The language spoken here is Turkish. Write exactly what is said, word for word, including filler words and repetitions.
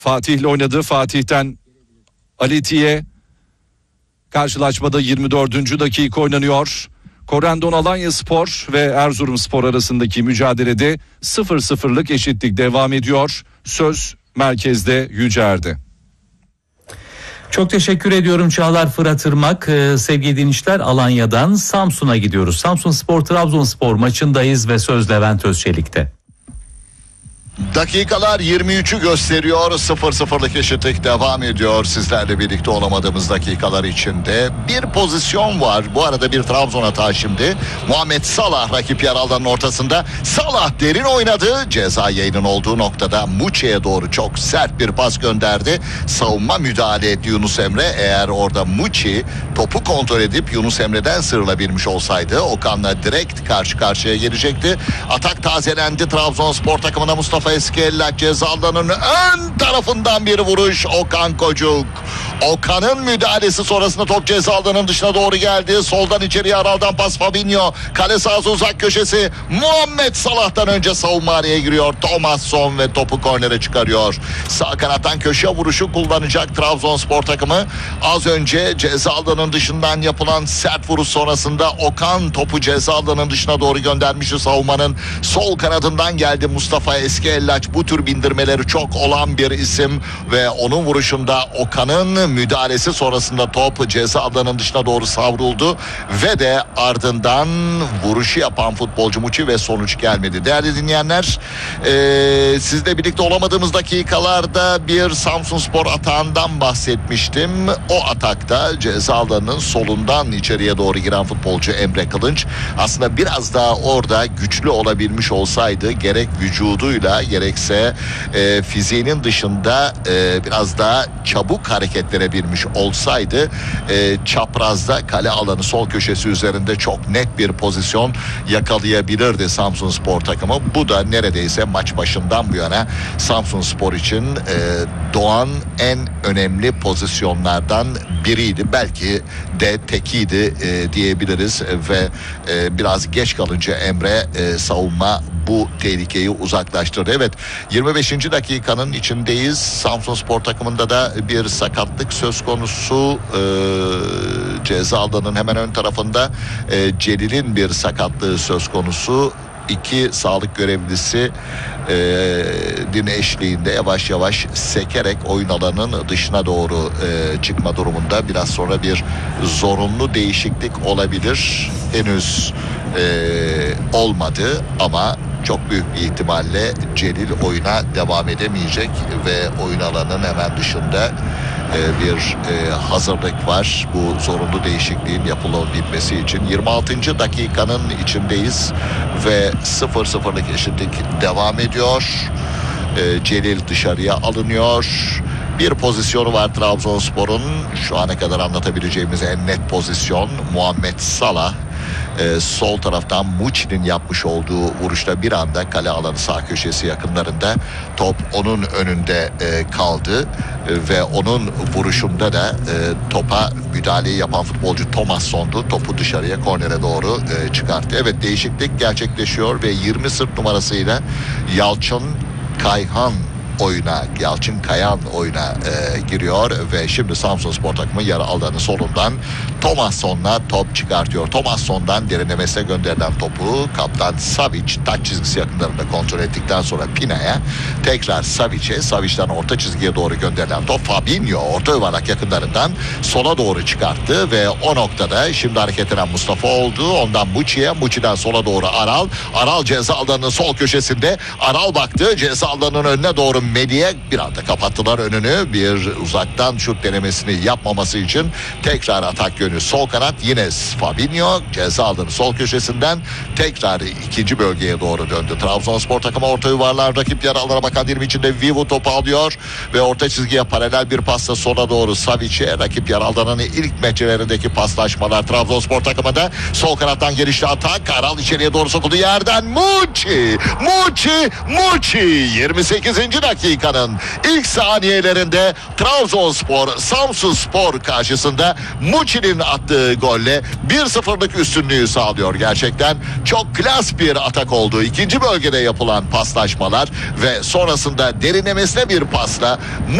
Fatih'le oynadı. Fatih'ten Aleti'ye. Karşılaşmada yirmi dördüncü dakika oynanıyor. Korendon Alanyaspor ve Erzurumspor arasındaki mücadelede sıfır sıfırlık eşitlik devam ediyor. Söz merkezde Yücer'de. Çok teşekkür ediyorum Çağlar Fırat Irmak. Ee, sevgili dinleyiciler, Alanya'dan Samsun'a gidiyoruz. Samsunspor Trabzonspor maçındayız ve söz Levent Özçelik'te. Dakikalar yirmi üçü gösteriyor. sıfır sıfırlık eşitlik devam ediyor. Sizlerle birlikte olamadığımız dakikalar içinde bir pozisyon var. Bu arada bir Trabzon hata şimdi. Muhammed Salah rakip yer alanın ortasında. Salah derin oynadı. Ceza yayının olduğu noktada Muçi'ye doğru çok sert bir pas gönderdi. Savunma müdahale etti Yunus Emre. Eğer orada Muçi topu kontrol edip Yunus Emre'den sıyrılabilmiş olsaydı Okan'la direkt karşı karşıya gelecekti. Atak tazelendi Trabzonspor takımına. Mustafa Eskellaç ceza alanının ön tarafından bir vuruş. Okan Kocuk. Okan'ın müdahalesi sonrasında top ceza alanının dışına doğru geldi. Soldan içeriye Aral'dan pas Fabinho. Kale sahası uzak köşesi. Muhammed Salah'tan önce savunma araya giriyor. Thomasson ve topu kornere çıkarıyor. Sağ kanattan köşe vuruşu kullanacak Trabzonspor takımı. Az önce ceza alanının dışından yapılan sert vuruş sonrasında Okan topu ceza alanının dışına doğru göndermişti. Savunmanın sol kanadından geldi Mustafa Eskellaç. Bu tür bindirmeleri çok olan bir isim ve onun vuruşunda Okan'ın müdahalesi sonrasında top ceza alanının dışına doğru savruldu ve de ardından vuruşu yapan futbolcu Muçi ve sonuç gelmedi. Değerli dinleyenler, e, sizle birlikte olamadığımız dakikalarda bir Samsunspor atağından bahsetmiştim. O atakta ceza alanının solundan içeriye doğru giren futbolcu Emre Kılınç aslında biraz daha orada güçlü olabilmiş olsaydı, gerek vücuduyla gerekse e, fiziğinin dışında e, biraz daha çabuk hareketlenebilmiş olsaydı e, çaprazda kale alanı sol köşesi üzerinde çok net bir pozisyon yakalayabilirdi Samsunspor takımı. Bu da neredeyse maç başından bu yana Samsunspor için e, doğan en önemli pozisyonlardan biriydi. Belki de tekiydi e, diyebiliriz ve e, biraz geç kalınca Emre e, savunma bu tehlikeyi uzaklaştırdı. Evet, yirmi beşinci dakikanın içindeyiz. Samsunspor takımında da bir sakatlık söz konusu. Ee, ceza alanının hemen ön tarafında e, Celil'in bir sakatlığı söz konusu. İki sağlık görevlisi e, din eşliğinde yavaş yavaş sekerek oyun alanının dışına doğru e, çıkma durumunda. Biraz sonra bir zorunlu değişiklik olabilir. Henüz e, olmadı ama çok büyük bir ihtimalle Celil oyuna devam edemeyecek ve oyun alanının hemen dışında e, bir e, hazırlık var bu zorunlu değişikliğin yapılabilmesi için. yirmi altıncı dakikanın içindeyiz ve sıfır sıfırlık eşitlik devam ediyor. E, Celil dışarıya alınıyor. Bir pozisyonu var Trabzonspor'un. Şu ana kadar anlatabileceğimiz en net pozisyon Muhammed Salah. Ee, sol taraftan Muçi'nin yapmış olduğu vuruşta bir anda kale alanı sağ köşesi yakınlarında top onun önünde e, kaldı e, ve onun vuruşunda da e, topa müdahaleyi yapan futbolcu Thomasson'du. Topu dışarıya kornere doğru e, çıkarttı. Evet, değişiklik gerçekleşiyor ve yirmi sırt numarasıyla Yalçın Kayhan oyuna, Yalçın Kayan oyuna e, giriyor ve şimdi Samsunspor takımı yarı alanı solundan Thomasson'la top çıkartıyor. Thomasson'dan derinlemesine gönderilen topu kaptan Savic taç çizgisi yakınlarında kontrol ettikten sonra Pina'ya, tekrar Savic'e, Savic'den orta çizgiye doğru gönderilen top Fabinho orta yuvarlak yakınlarından sola doğru çıkarttı ve o noktada şimdi hareket eden Mustafa oldu. Ondan Muçi'ye, Muçi'den sola doğru Aral. Aral ceza alanının sol köşesinde. Aral baktı ceza alanının önüne doğru Melih'e, bir anda kapattılar önünü. Bir uzaktan şut denemesini yapmaması için tekrar atak yönü sol kanat, yine Fabinho ceza alanı sol köşesinden tekrar ikinci bölgeye doğru döndü. Trabzonspor takımı orta yuvarlar rakip yarı alana bakan dilim içinde Vivu topu alıyor ve orta çizgiye paralel bir pasla sola doğru Savic'e, rakip yarı alanın ilk metrelerindeki paslaşmalar Trabzonspor takımında. Sol kanattan gelişli atak, Aral içeriye doğru sokuldu yerden Muçi Muçi Muçi yirmi sekizinci dakika dakikanın ilk saniyelerinde Trabzonspor Samsunspor karşısında Muçi'nin attığı golle bir sıfırlık üstünlüğü sağlıyor. Gerçekten çok klas bir atak oldu. İkinci bölgede yapılan paslaşmalar ve sonrasında derinlemesine bir pasla